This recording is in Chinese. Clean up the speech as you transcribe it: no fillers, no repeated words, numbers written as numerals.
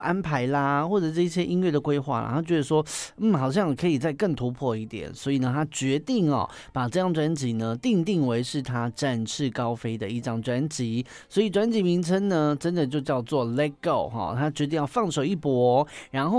安排啦，或者这些音乐的规划啦，他觉得说，好像可以再更突破一点，所以呢，他决定把这张专辑呢定为是他展翅高飞的一张专辑，所以专辑名称呢，真的就叫做《Let Go》哈，他决定要放手一搏，然后